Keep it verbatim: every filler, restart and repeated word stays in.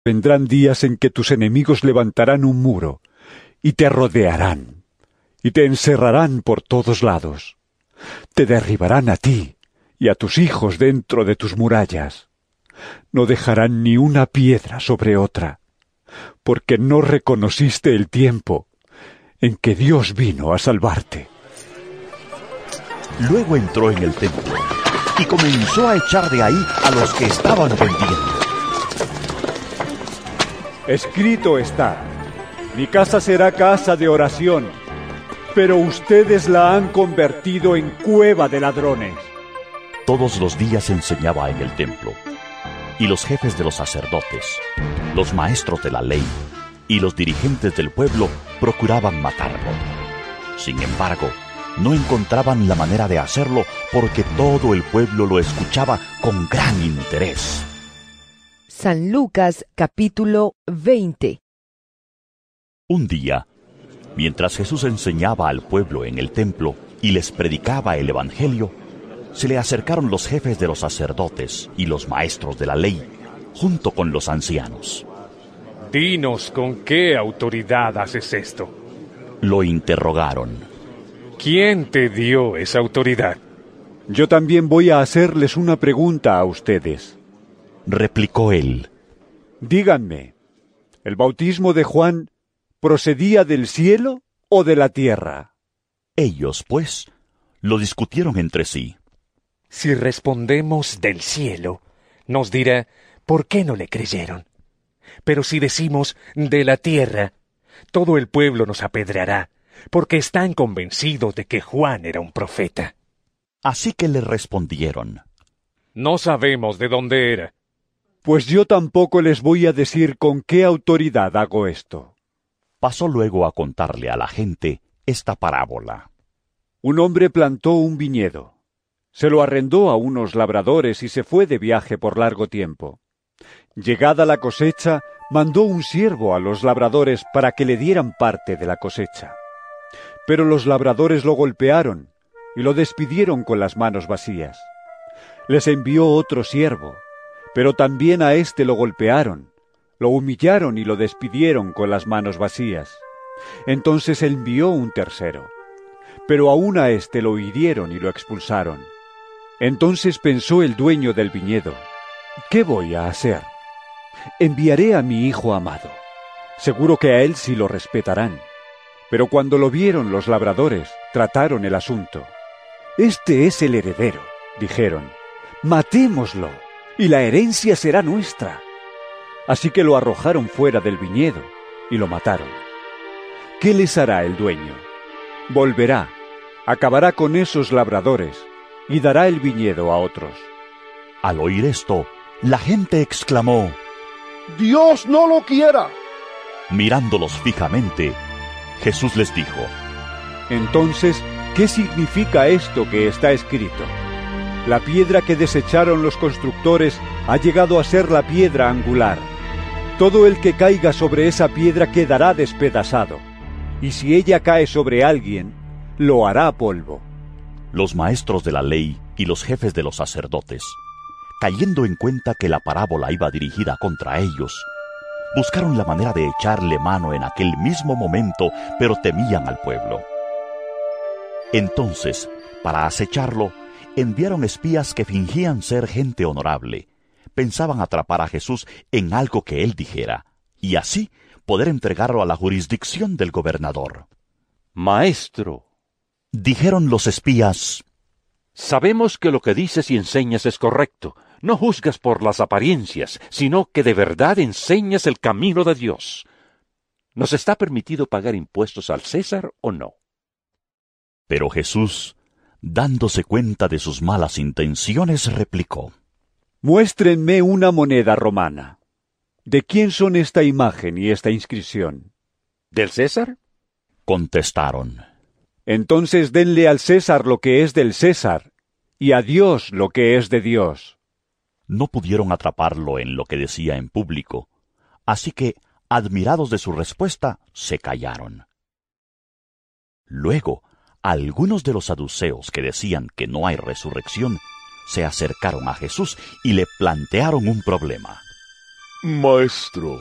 Vendrán días en que tus enemigos levantarán un muro, y te rodearán, y te encerrarán por todos lados. Te derribarán a ti y a tus hijos dentro de tus murallas. No dejarán ni una piedra sobre otra, porque no reconociste el tiempo en que Dios vino a salvarte. Luego entró en el templo y comenzó a echar de ahí a los que estaban vendiendo. Escrito está: mi casa será casa de oración, pero ustedes la han convertido en cueva de ladrones. Todos los días enseñaba en el templo, y los jefes de los sacerdotes, los maestros de la ley y los dirigentes del pueblo procuraban matarlo. Sin embargo, no encontraban la manera de hacerlo porque todo el pueblo lo escuchaba con gran interés. San Lucas capítulo veinte. Un día, mientras Jesús enseñaba al pueblo en el templo y les predicaba el evangelio, se le acercaron los jefes de los sacerdotes y los maestros de la ley, junto con los ancianos. Dinos con qué autoridad haces esto. Lo interrogaron. ¿Quién te dio esa autoridad? Yo también voy a hacerles una pregunta a ustedes. Replicó él. Díganme, ¿el bautismo de Juan procedía del cielo o de la tierra? Ellos, pues, lo discutieron entre sí. Si respondemos del cielo, nos dirá por qué no le creyeron. Pero si decimos de la tierra, todo el pueblo nos apedreará, porque están convencidos de que Juan era un profeta. Así que le respondieron. No sabemos de dónde era. Pues yo tampoco les voy a decir con qué autoridad hago esto. Pasó luego a contarle a la gente esta parábola. Un hombre plantó un viñedo. Se lo arrendó a unos labradores y se fue de viaje por largo tiempo. Llegada la cosecha, mandó un siervo a los labradores para que le dieran parte de la cosecha. Pero los labradores lo golpearon y lo despidieron con las manos vacías. Les envió otro siervo, pero también a éste lo golpearon, lo humillaron y lo despidieron con las manos vacías. Entonces envió un tercero, pero aún a éste lo hirieron y lo expulsaron. Entonces pensó el dueño del viñedo: ¿qué voy a hacer? Enviaré a mi hijo amado. Seguro que a él sí lo respetarán. Pero cuando lo vieron los labradores, trataron el asunto. Este es el heredero, dijeron. Matémoslo, y la herencia será nuestra. Así que lo arrojaron fuera del viñedo y lo mataron. ¿Qué les hará el dueño? Volverá, acabará con esos labradores y dará el viñedo a otros. Al oír esto, la gente exclamó: ¡Dios no lo quiera! Mirándolos fijamente, Jesús les dijo: Entonces, ¿qué significa esto que está escrito? La piedra que desecharon los constructores ha llegado a ser la piedra angular. Todo el que caiga sobre esa piedra quedará despedazado, y si ella cae sobre alguien, lo hará polvo. Los maestros de la ley y los jefes de los sacerdotes, cayendo en cuenta que la parábola iba dirigida contra ellos, buscaron la manera de echarle mano en aquel mismo momento, pero temían al pueblo. Entonces, para acecharlo, enviaron espías que fingían ser gente honorable. Pensaban atrapar a Jesús en algo que él dijera, y así poder entregarlo a la jurisdicción del gobernador. Maestro, dijeron los espías, sabemos que lo que dices y enseñas es correcto. No juzgas por las apariencias, sino que de verdad enseñas el camino de Dios. ¿Nos está permitido pagar impuestos al César o no? Pero Jesús, dándose cuenta de sus malas intenciones, replicó: Muéstrenme una moneda romana. ¿De quién son esta imagen y esta inscripción? ¿Del César? Contestaron. Entonces denle al César lo que es del César, y a Dios lo que es de Dios. No pudieron atraparlo en lo que decía en público, así que, admirados de su respuesta, se callaron. Luego, algunos de los saduceos que decían que no hay resurrección, se acercaron a Jesús y le plantearon un problema. Maestro,